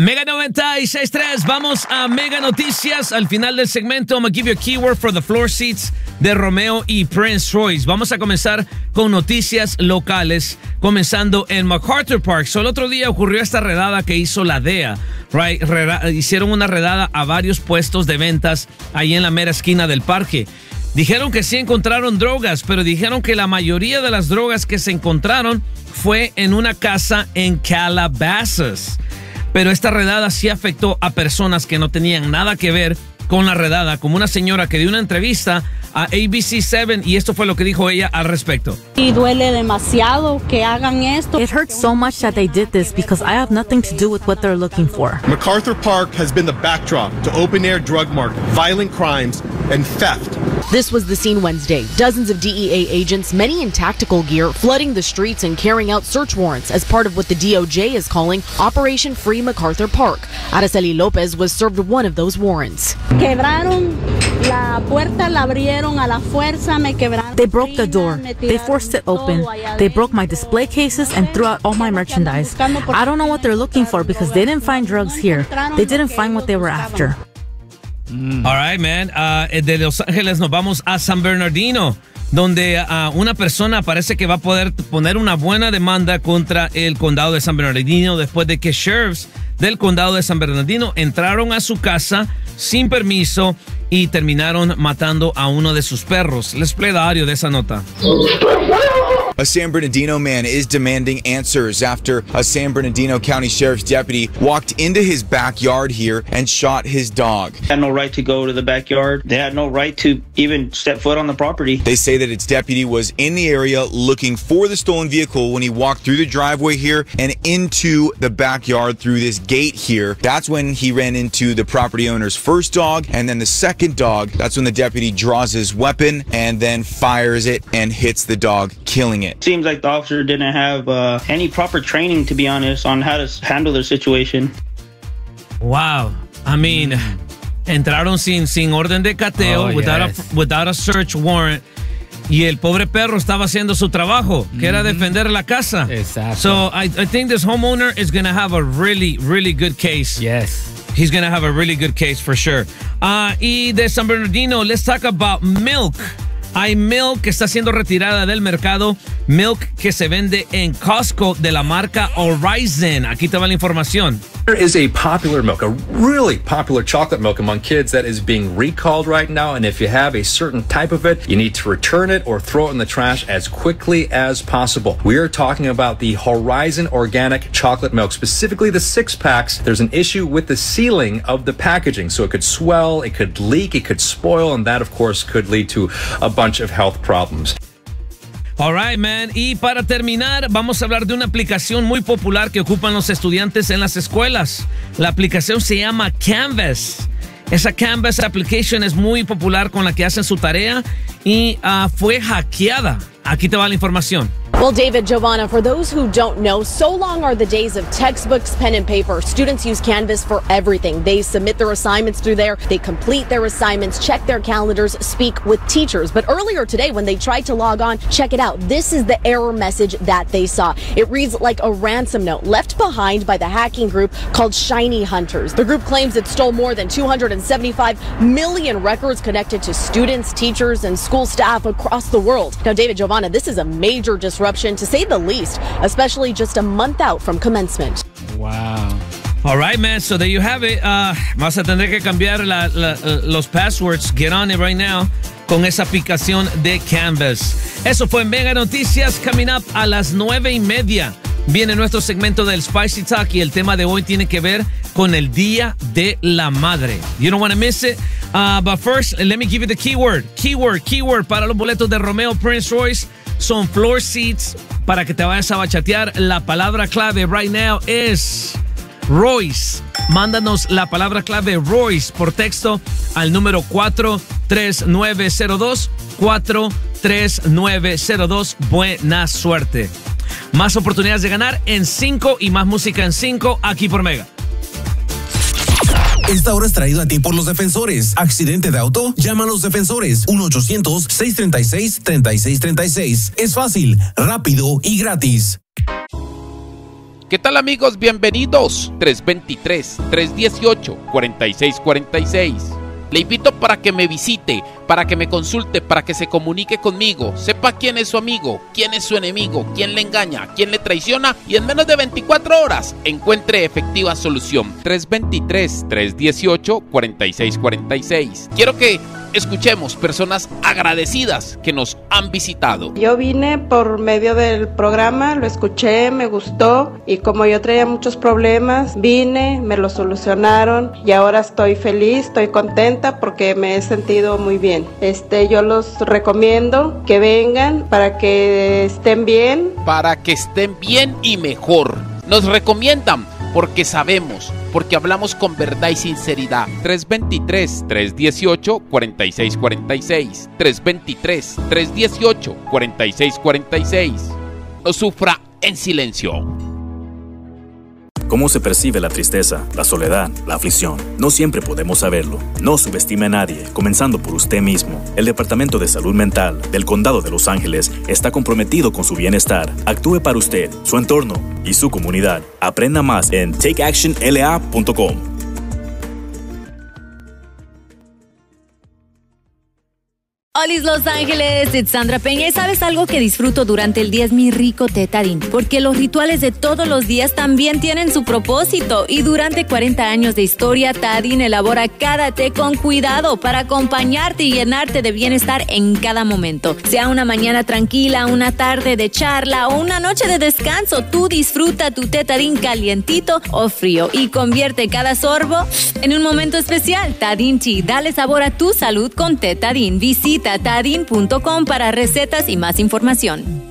Mega 96.3, vamos a Mega Noticias. Al final del segmento, I'm going to give you a keyword for the floor seats de Romeo y Prince Royce. Vamos a comenzar con noticias locales, comenzando en MacArthur Park. El otro día ocurrió esta redada que hizo la DEA. Right? Hicieron una redada a varios puestos de ventas ahí en la mera esquina del parque. Dijeron que sí encontraron drogas, pero dijeron que la mayoría de las drogas que se encontraron fue en una casa en Calabasas. Pero esta redada sí afectó a personas que no tenían nada que ver con la redada, como una señora que dio una entrevista a ABC7 y esto fue lo que dijo ella al respecto. Y duele demasiado que hagan esto. It hurts so much that they did this because I have nothing to do with what they're looking for. MacArthur Park has been the backdrop to open-air drug market, violent crimes, and theft. This was the scene Wednesday. Dozens of DEA agents, many in tactical gear, flooding the streets and carrying out search warrants as part of what the DOJ is calling Operation Free MacArthur Park. Araceli Lopez was served one of those warrants. Quebraron la puerta, la abrieron a la fuerza, me quebraron. They broke the door. They forced it open. They broke my display cases and threw out all my merchandise. I don't know what they're looking for because they didn't find drugs here. They didn't find what they were after. All right, man. De Los Ángeles nos vamos a San Bernardino, donde una persona parece que va a poder poner una buena demanda contra el condado de San Bernardino después de que sheriffs del condado de San Bernardino entraron a su casa sin permiso y terminaron matando a uno de sus perros. Les play the audio de esa nota. A San Bernardino man is demanding answers after a San Bernardino County Sheriff's deputy walked into his backyard here and shot his dog. They had no right to go to the backyard. They had no right to even step foot on the property. They say that its deputy was in the area looking for the stolen vehicle when he walked through the driveway here and into the backyard through this gate here. That's when he ran into the property owner's first dog and then the second dog. That's when the deputy draws his weapon and then fires it and hits the dog, killing it. Seems like the officer didn't have any proper training, to be honest, on how to handle their situation. Wow. I mean, entraron sin orden de cateo, without a search warrant. Y el pobre perro estaba haciendo su trabajo, que era defender la casa. Exacto. So I think this homeowner is going to have a really, really good case. Yes. He's going to have a really good case for sure. Y de San Bernardino, let's talk about milk. Hay milk que está siendo retirada del mercado, milk que se vende en Costco de la marca Horizon. Aquí te va la información. There is a popular milk, a really popular chocolate milk among kids that is being recalled right now. And if you have a certain type of it, you need to return it or throw it in the trash as quickly as possible. We are talking about the Horizon Organic Chocolate Milk, specifically the 6-packs. There's an issue with the sealing of the packaging. So it could swell, it could leak, it could spoil, and that, of course, could lead to a bunch of health problems. All right, man. Y para terminar, vamos a hablar de una aplicación muy popular que ocupan los estudiantes en las escuelas. La aplicación se llama Canvas. Esa Canvas application es muy popular con la que hacen su tarea y fue hackeada. Aquí te va la información. Well, David, Giovanna, for those who don't know, so long are the days of textbooks, pen and paper. Students use Canvas for everything. They submit their assignments through there, they complete their assignments, check their calendars, speak with teachers. But earlier today, when they tried to log on, check it out. This is the error message that they saw. It reads like a ransom note left behind by the hacking group called Shiny Hunters. The group claims it stole more than 275 million records connected to students, teachers, and school staff across the world. Now, David, Giovanna, this is a major disruption, to say the least, especially just a month out from commencement. Wow. All right, man. So there you have it. Vas a tener que cambiar los passwords. Get on it right now con esa aplicación de Canvas. Eso fue Mega Noticias. Coming up a las 9:30. Viene nuestro segmento del Spicy Talk y el tema de hoy tiene que ver con el Día de la Madre. You don't want to miss it. But first, let me give you the keyword. Keyword para los boletos de Romeo Prince Royce. Son floor seats para que te vayas a bachatear. La palabra clave right now es Royce. Mándanos la palabra clave Royce por texto al número 43902. 43902. Buena suerte. Más oportunidades de ganar en 5 y más música en 5 aquí por Mega. Esta hora es traído a ti por los defensores. ¿Accidente de auto? Llama a los defensores. 1-800-636-3636. Es fácil, rápido y gratis. ¿Qué tal, amigos? Bienvenidos. 323-318-4646. Le invito para que me visite, para que me consulte, para que se comunique conmigo, sepa quién es su amigo, quién es su enemigo, quién le engaña, quién le traiciona y en menos de 24 horas encuentre efectiva solución. 323-318-4646. Quiero que escuchemos personas agradecidas que nos han visitado. Yo vine por medio del programa, lo escuché, me gustó y como yo traía muchos problemas, vine, me lo solucionaron y ahora estoy feliz, estoy contenta porque me he sentido muy bien. Yo los recomiendo que vengan para que estén bien. Para que estén bien y mejor. Nos recomiendan porque sabemos, porque hablamos con verdad y sinceridad. 323-318-4646. 323-318-4646. No sufra en silencio. ¿Cómo se percibe la tristeza, la soledad, la aflicción? No siempre podemos saberlo. No subestime a nadie, comenzando por usted mismo. El Departamento de Salud Mental del Condado de Los Ángeles está comprometido con su bienestar. Actúe para usted, su entorno y su comunidad. Aprenda más en takeactionla.com. Hola Los Ángeles, it's Sandra Peña y ¿sabes algo que disfruto durante el día? Es mi rico té Tajín, porque los rituales de todos los días también tienen su propósito y durante 40 años de historia, Tajín elabora cada té con cuidado para acompañarte y llenarte de bienestar en cada momento. Sea una mañana tranquila, una tarde de charla o una noche de descanso, tú disfruta tu té Tajín calientito o frío y convierte cada sorbo en un momento especial. Tajín Tea, dale sabor a tu salud con té Tajín. Visita tajín.com para recetas y más información.